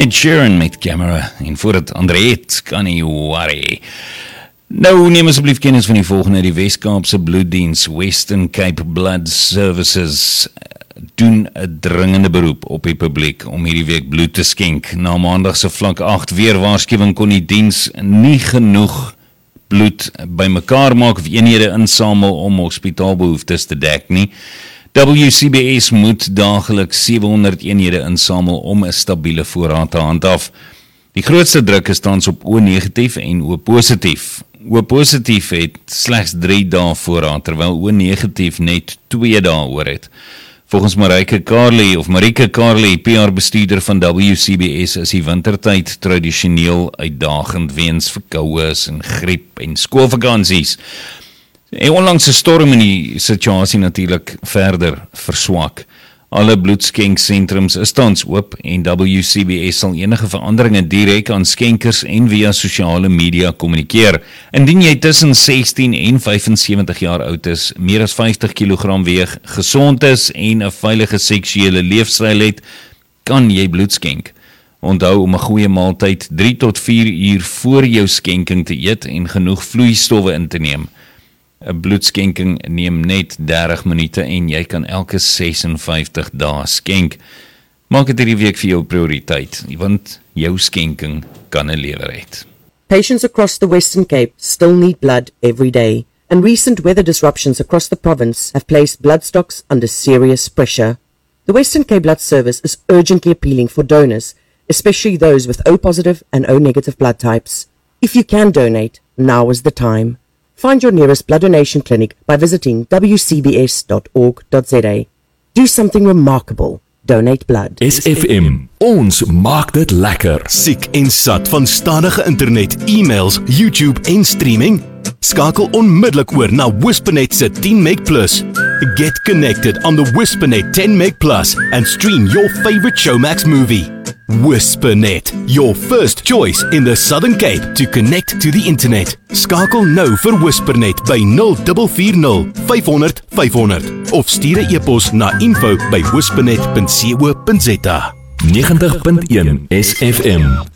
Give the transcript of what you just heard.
Ed Sheeran met Camera en voor het Andreet kan nie worry. Nou neem asseblief kennis van die volgende. Die Wes-Kaapse bloeddiens Western Cape Blood Services doen 'n dringende beroep op die publiek om hierdie week bloed te skenk. Na maandag se vlak 8 weer waarskuwing kon die diens nie genoeg bloed bymekaar maak of eenhede insamel om hospitaalbehoeftes te dek nie. WCBS moet daagliks 700 eenhede insamel om 'n stabiele voorraad te handhaaf. Die grootste druk is tans op O-negatief en O-positief. O-positief het slegs 3 dae voorraad, terwyl O-negatief net 2 dae oor het. Volgens Marike Carley, PR-bestuurder van WCBS, is die wintertyd tradisioneel uitdagend weens verkoues en griep en skoolvakansies. En onlangs 'n storm in die situasie natuurlik verder verswak. Alle bloedskenksentrums is tans oop en WCBS sal enige veranderinge direk aan skenkers en via sosiale media kommunikeer. Indien jy tussen 16 en 75 jaar oud is, meer as 50 kg weeg, gesond is en 'n veilige seksuele leefstyl het, kan jy bloed skenk. Onthou om 'n goeie maaltyd 3 tot 4 uur voor jou skenking te eet en genoeg vloeistowwe in te neem. 'n bloedskenking neem net 30 minute en jy kan elke 56 dae skenk. Maak dit hierdie week vir jou prioriteit, want jou skenking kan 'n lewe red. Patients across the Western Cape still need blood every day, and recent weather disruptions across the province have placed blood stocks under serious pressure. The Western Cape Blood Service is urgently appealing for donors, especially those with O-positive and O-negative blood types. If you can donate, now is the time. Find your nearest blood donation clinic by visiting wcbs.org.za. Do something remarkable. Donate blood. SFM, ons maak dit lekker. Siek en sat van stadige internet, e-mails, YouTube en streaming? Skakel onmiddellik oor na Whispernet se 10 Meg Plus. Get connected on the Whispernet 10 Meg Plus and stream your favorite Showmax movie. Whispernet, your first choice in the Southern Cape to connect to the internet. Skakel nou vir Whispernet by 0440 500 500 of stuur 'n e-pos na info@whispernet.co.za. 90.1 SFM.